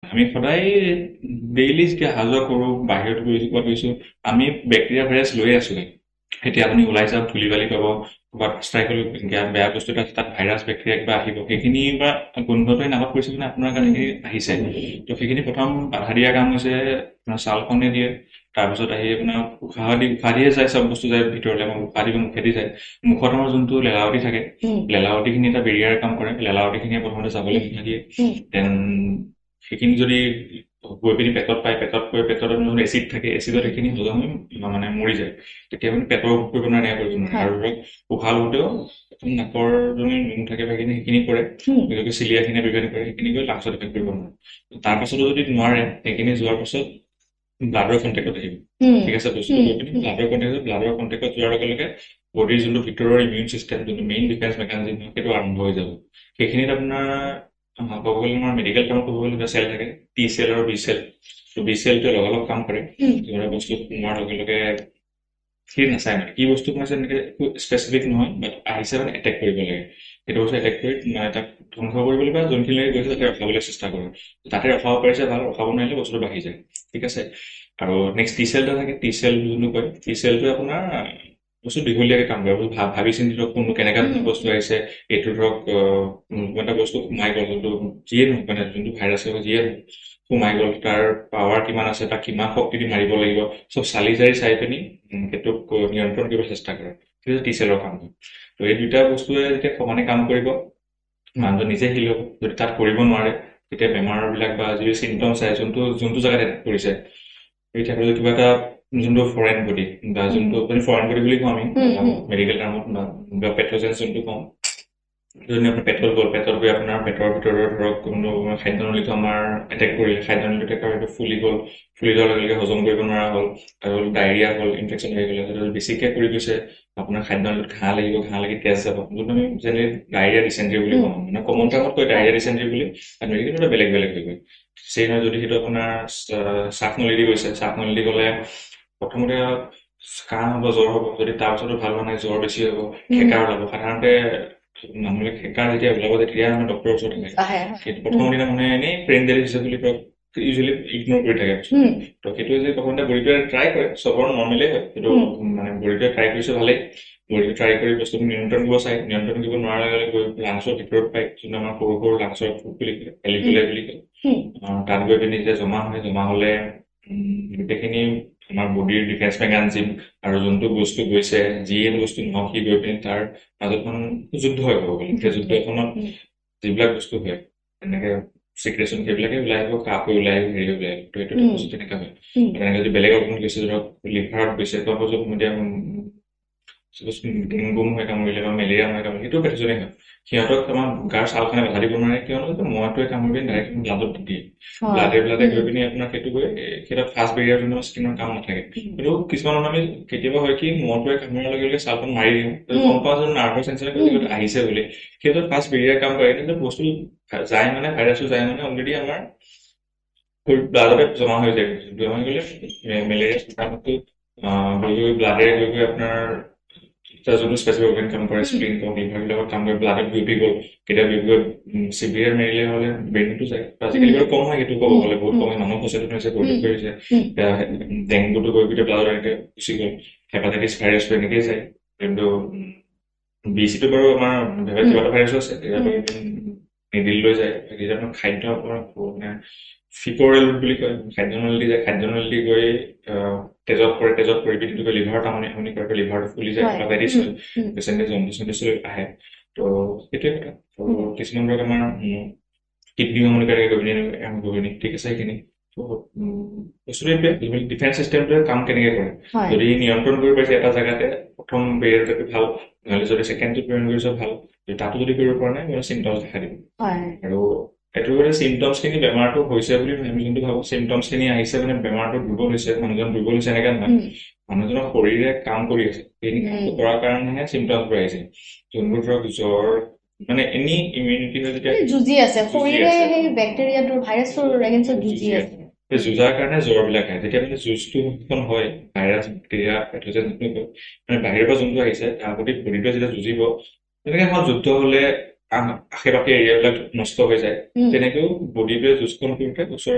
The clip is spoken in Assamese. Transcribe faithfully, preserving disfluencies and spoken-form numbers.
আমি সদায় ডেইলি যেতিয়া অহা যোৱা কৰোঁ বাহিৰত গৈছোঁ ক'ৰবাত গৈছোঁ আমি বেক্টেৰিয়া ভাইৰাছ লৈ আছোঁ এতিয়া আপুনি ওলাই যাওক ধূলি বালি পাব ক'ৰবাত ষ্ট্ৰাইকল বেয়া বস্তু এটা তাত ভাইৰাছ বেক্টেৰিয়া কিবা আহিব সেইখিনি বা গোন্ধটোৱে নাকত পৰিছে মানে আপোনাৰ গাত সেইখিনি আহিছে তো সেইখিনি প্ৰথম বাধা দিয়া কাম হৈছে আপোনাৰ ছালখনে দিয়ে তাৰপিছত আহি আপোনাৰ উশাহ দি উশাহ দিয়ে যায় চব বস্তু যায় ভিতৰলৈ আমাৰ উশাহ দিব মুখেদি যায় মুখত আমাৰ যোনটো লেলাৱটি থাকে লেলাৱটিখিনি এটা বেৰিয়াৰ কাম কৰে লেলাৱটিখিনিয়ে প্ৰথমতে যাবলৈ সুবিধা দিয়ে দেন সেইখিনি যদি গৈ পিনি পেটত পায় পেটত গৈ পেটত যোন এচিড থাকে এচিডত সেইখিনি হজম হৈ মানে মৰি যায় তেতিয়া আপুনি পেটৰ অসুখ কৰিব নোৱাৰে কৰিব নোৱাৰে আৰু ধৰক উশাহ লওঁতেও নাকৰ যোন নোম থাকে সেইখিনি সেইখিনি কৰে বিশেষকৈ চিলিয়াখিনি প্ৰিভেণ্ট কৰে সেইখিনি গৈ লাংছত এফেক্ট কৰিব নোৱাৰে তাৰ পাছতো যদি নোৱাৰে সেইখিনি যোৱাৰ পাছত ব্লাডৰ কণ্টেক্টত আহিব ঠিক আছে বস্তুটো গৈ পিনি ব্লাডৰ কণ্টেক্টত ব্লাডৰ কণ্টেক্টত যোৱাৰ লগে লগে বডিৰ যোনটো ভিতৰৰ ইমিউন চিষ্টেম যোনটো মেইন ডিফেন্স মেকানিজম সেইটো আৰম্ভ হৈ যাব সেইখিনিত আপোনাৰ ক'ব গ'লে আমাৰ মেডিকেল টাৰ্মত ক'ব গ'লে চেল থাকে টি চেল আৰু বি চেল তো বি চেলটোৱে লগালগ অলপ কাম কৰে ধৰা বস্তু সোমোৱাৰ লগে লগে সি নাচায় মানে কি বস্তু সোমাইছে এনেকৈ স্পেচিফিক নহয় বাট আহিছে মানে এটেক কৰিব লাগে সেইটো বস্তু এটেক কৰি মানে তাক ধ্বংস কৰিবলৈ বা যোনখিনিলৈকে গৈছে তাতে ৰখাবলৈ চেষ্টা কৰে তাতে ৰখাব পাৰিছে ভাল ৰখাব নোৱাৰিলে বস্তুটো বাঢ়ি যায় ঠিক আছে আৰু নেক্সট টি চেল এটা থাকে টি চেল যোনটো কয় টি চেলটোৱে আপোনাৰ বস্তু দীঘলীয়াকৈ কাম কৰে ভাবি চিন্তি ধৰক কোনটো কেনেকুৱা বস্তু আহিছে এইটো ধৰক কোনোবা এটা বস্তু সোমাই গ'ল যোনটো যিয়ে নহওক মানে যোনটো ভাইৰাছ হওক যিয়ে নহওক সোমাই গ'ল তাৰ পাৱাৰ কিমান আছে তাক কিমান শক্তি দি মাৰিব লাগিব চব চালি জাৰি চাই পিনি সেইটোক নিয়ন্ত্ৰণ কৰিব চেষ্টা কৰে সেইটো টি চেলৰ কাম হয় তো এই দুটা বস্তুৱে যেতিয়া সমানে কাম কৰিব মানুহজন নিজে হিল হ'ব যদি তাত কৰিব নোৱাৰে তেতিয়া বেমাৰবিলাক বা যি চিমটমছ আহে যোনটো যোনটো জেগাত এটেক কৰিছে সেই ঠাইত কিবা এটা যোনটো ফৰেন বডি বা যোনটো মানে ফৰেন বডি বুলি কওঁ আমি মেডিকেল টাৰ্মত বা পেথোজেন যোনটো কওঁ যদি আপোনাৰ পেটত গ'ল পেটত গৈ আপোনাৰ পেটৰ ভিতৰত ধৰক কোনো খাদ্যনলীটো আমাৰ এটেক কৰিলে খাদ্যনলীটো এটেক কৰি ফুলি গ'ল ফুলি যোৱাৰ লগে লগে হজম কৰিব নোৱাৰা হ'ল আৰু ডায়েৰিয়া হ'ল ইনফেকশ্যন হৈ গ'লে সেইটো বেছিকৈ কৰি গৈছে আপোনাৰ খাদ্যনলীত ঘাঁ লাগিব ঘাঁ লাগি তেজ যাব যোনটো আমি জেনেৰেলি ডায়েৰিয়া ডিচেণ্ট্ৰি বুলি কওঁ মানে কমন টাইমত কয় ডায়েৰিয়া ডিচেণ্ট্ৰি বুলি আৰু মেডিকেলটো বেলেগ বেলেগ হৈ গ'ল সেই নহয় যদি সেইটো আপোনাৰ শ্বাস নলী দি গৈছে শ্বাস নলী দি গ'লে প্ৰথমতে কাহ হ'ব জ্বৰ হ'ব যদি তাৰপিছতো ভাল হোৱা নাই জ্বৰ বেছি হ'ব খেকা ওলাব সাধাৰণতে মানুহে খেকা যেতিয়া ওলাব তেতিয়া মানে ডক্টৰৰ ওচৰত থাকে সেইটো প্ৰথম দিনা মানে এনেই ব্ৰেইন ডেমেজ হৈছে বুলি কয় ইউজুৱেলি ইগনোৰ কৰি থাকে তো সেইটো যে প্ৰথমতে বডিটোৱে ট্ৰাই কৰে চবৰ নৰ্মেলেই হয় সেইটো মানে বডিটোৱে ট্ৰাই কৰিছে ভালেই বডিটো ট্ৰাই কৰি বস্তুটো নিয়ন্ত্ৰণ কৰিব চায় নিয়ন্ত্ৰণ কৰিব নোৱাৰাৰ গৈ লাংছৰ ভিতৰত পায় যোনটো আমাৰ সৰু সৰু লাংছৰ ফুট বুলি কয় এলিকুলাই বুলি কয় তাত গৈ পিনি যেতিয়া জমা হয় জমা হ'লে গোটেইখিনি আমাৰ বডিৰ ডিফেন্স মেকানিজিম আৰু যোনটো বস্তু গৈছে যিয়ে বস্তু নহওক সি গৈ পিনি তাৰ মাজত মানে যুদ্ধ হয় ক'ব গ'লে সেই যুদ্ধ এখনত যিবিলাক বস্তু হয় এনেকৈ চিক্ৰেশ্যন সেইবিলাকে ওলাই আহিব কাপ হৈ ওলাই আহিব হেৰি ওলাই আহিব তো এইটো বস্তু তেনেকুৱা হয় এনেকৈ যদি বেলেগ অৰ্গেনত গৈছে ধৰক লিভাৰত গৈছে তো য'ত এতিয়া ডেংগুম হৈ কামুৰিলে বা মেলেৰিয়া হৈ কামুৰিলে সেইটো পেথোজেনে হয় সিহঁতক আমাৰ গাৰ ছালখনে বাধা দিব নোৱাৰে কিয়নো মহটোৱে কামুৰি ডাইৰেক্ট ব্লাডত দিয়ে ব্লাডে ব্লাডে গৈ পিনি আপোনাৰ সেইটো গৈ সেইটোত ফাষ্ট বেৰিয়াৰ যোনটো স্কিনৰ কাম নাথাকে কিন্তু কিছুমান আমি কেতিয়াবা হয় কি মহটোৱে কামুৰাৰ লগে লগে ছালখন মাৰি দিওঁ গম পাওঁ যে নাৰ্ভৰ চেঞ্চাৰ আহিছে বুলি সেইটোত ফাষ্ট বেৰিয়াৰ কাম কৰে কিন্তু বস্তু যায় মানে ভাইৰাছটো যায় মানে অলৰেডি আমাৰ ব্লাডতে জমা হৈ যায় জমা হৈ গ'লে মেলেৰিয়া ব্লাডে গৈ গৈ আপোনাৰ যোনটো স্পেচিফিক অৰ্গেন কাম কৰে স্প্লিন কওক লিভাৰবিলাকত কাম কৰে ব্লাডত বিয়পি গ'ল কেতিয়াবা বিয়পি গ'ল চিভিয়াৰ মেৰিলে হ'লে ব্ৰেইনতো যায় আজিকালি বাৰু কম হয় সেইটো ক'ব গ'লে বহুত কম হয় মানুহ সচেতন হৈছে পৰিৱেশ কৰিছে ডেংগুটো গৈ গোটেই ব্লাডত এনেকৈ গুচি গ'ল হেপাটাইটিছ ভাইৰাছটো এনেকেই যায় কিন্তু বি চিটো বাৰু আমাৰ কেইবাটা ভাইৰাছো আছে নিদিল লৈ যায় যেতিয়া খাদ্য আপোনাৰ মানে ফিপৰেল বুলি কয় খাদ্যনলী যায় খাদ্যনলী গৈ তেজত পৰে তেজত পৰি পিনি গৈ লিভাৰত আমনি আমনি কৰে লিভাৰটো ফুলি যায় ডায়েবেটিছ হয় পেচেণ্টে জণ্ডিছ জণ্ডিছ আহে তো সেইটোৱে কথা তো কিছুমান ধৰক আমাৰ কিডনি আমনি কৰে গৈ পিনি গৈ পিনি ঠিক আছে সেইখিনি বস্তুটো এইটোৱে ডিফেন্স চিষ্টেমটোৱে কাম কেনেকৈ কৰে যদি নিয়ন্ত্ৰণ কৰিব পাৰিছে এটা জেগাতে প্ৰথম বেৰিয়াৰটো ভাল নহ'লে যদি ছেকেণ্ডটো প্ৰিভেণ্ট কৰিছে ভাল তাতো যদি কৰিব পৰা নাই মানে চিমটমছ দেখা দিব আৰু এইটো মানে চিমটমছখিনি বেমাৰটো হৈছে বুলি আমি যোনটো ভাবোঁ চিমটমছখিনি আহিছে মানে বেমাৰটো দুৰ্বল হৈছে মানুহজন দুৰ্বল হৈছে এনেকৈ নহয় মানুহজনৰ শৰীৰে কাম কৰি আছে সেইখিনি কামটো কৰাৰ কাৰণেহে চিমটমছবোৰ আহিছে যোনবোৰ ধৰক জ্বৰ মানে এনি ইমিউনিটি যেতিয়া যুঁজি আছে শৰীৰে সেই বেক্টেৰিয়াটোৰ ভাইৰাছটোৰ এগেইনষ্টত যুঁজি আছে সেই যুঁজাৰ কাৰণে জ্বৰবিলাক আহে যেতিয়া মানে যুঁজটো হয় ভাইৰাছ বেক্টেৰিয়া পেথোজেন মানে বাহিৰৰ পৰা যোনটো আহিছে তাৰ প্ৰতি বডিটোৱে যেতিয়া যুঁজিব তেনেকৈ আমাৰ যুদ্ধ হ'লে আশে পাশে এৰিয়াবিলাক নষ্ট হৈ যায় তেনেকৈও বডিটোৱে যুঁজখন কৰোঁতে ওচৰৰ